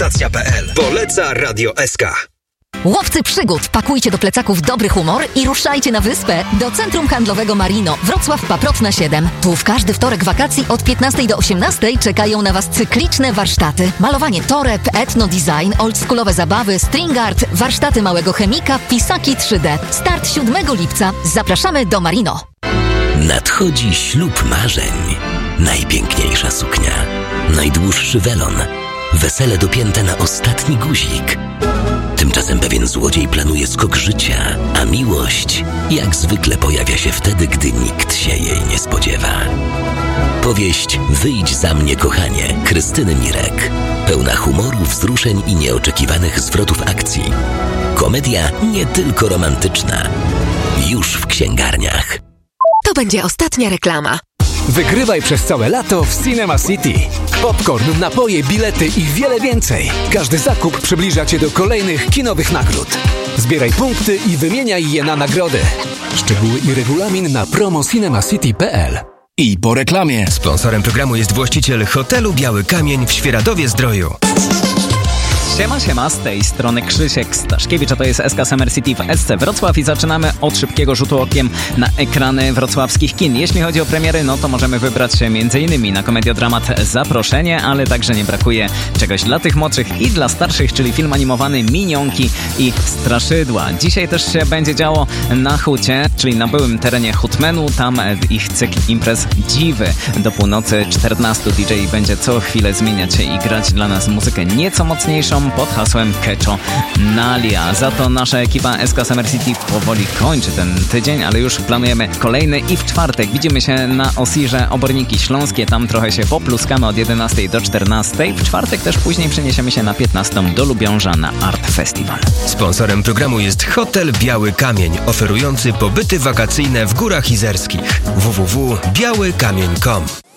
Stacja.pl. Poleca Radio SK. Łowcy przygód, pakujcie do plecaków dobry humor i ruszajcie na wyspę do Centrum Handlowego Marino, Wrocław Paprotna 7. Tu w każdy wtorek wakacji od 15 do 18 czekają na Was cykliczne warsztaty. Malowanie toreb, etno-design, oldschoolowe zabawy, string art, warsztaty małego chemika, pisaki 3D. Start 7 lipca. Zapraszamy do Marino. Nadchodzi ślub marzeń. Najpiękniejsza suknia, najdłuższy welon, wesele dopięte na ostatni guzik. Tymczasem pewien złodziej planuje skok życia, a miłość jak zwykle pojawia się wtedy, gdy nikt się jej nie spodziewa. Powieść Wyjdź za mnie, kochanie, Krystyny Mirek. Pełna humoru, wzruszeń i nieoczekiwanych zwrotów akcji. Komedia nie tylko romantyczna. Już w księgarniach. To będzie ostatnia reklama. Wygrywaj przez całe lato w Cinema City. Popcorn, napoje, bilety i wiele więcej. Każdy zakup przybliża Cię do kolejnych kinowych nagród. Zbieraj punkty i wymieniaj je na nagrody. Szczegóły i regulamin na promo.cinemacity.pl. I po reklamie. Sponsorem programu jest właściciel hotelu Biały Kamień w Świeradowie-Zdroju. Siema, z tej strony Krzysiek Staszkiewicz, a to jest SK Summer City w SC Wrocław i zaczynamy od szybkiego rzutu okiem na ekrany wrocławskich kin. Jeśli chodzi o premiery, no to możemy wybrać się m.in. na komediodramat Zaproszenie, ale także nie brakuje czegoś dla tych młodszych i dla starszych, czyli film animowany Minionki i Straszydła. Dzisiaj też się będzie działo na Hucie, czyli na byłym terenie Hutmenu, tam ich cykl imprez Dziwy. Do północy 14 DJ będzie co chwilę zmieniać się i grać dla nas muzykę nieco mocniejszą, pod hasłem Keczo Nalia. Za to nasza ekipa SK Summer City powoli kończy ten tydzień, ale już planujemy kolejny i w czwartek widzimy się na Osirze Oborniki Śląskie. Tam trochę się popluskamy od 11 do 14. W czwartek też później przeniesiemy się na 15 do Lubiąża na Art Festival. Sponsorem programu jest Hotel Biały Kamień, oferujący pobyty wakacyjne w Górach Izerskich. www.białykamień.com